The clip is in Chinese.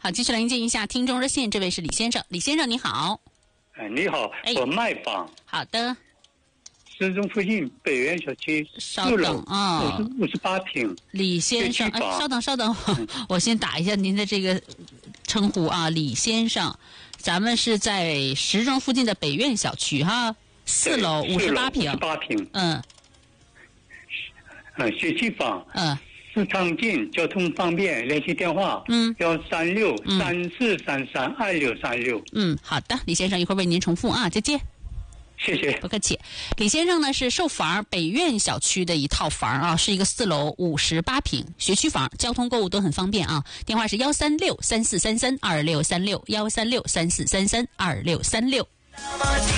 好，继续来迎接一下听众热线，这位是李先生。李先生你好。 你好，我卖房。 好的。 市中附近北苑小区稍等啊 ，58平。 李先生，稍等，我先打一下您的这个称呼啊，李先生，咱们是在时钟附近的北苑小区哈，4楼58平。 58平。学区房。市场近，交通方便，联系电话13634332636。 好的，李先生一会儿为您重复啊，再见。 谢谢， 不客气。李先生呢是售房北苑小区的一套房啊，是一个4楼58平学区房，交通购物都很方便啊。电话是13634332636，13634332636。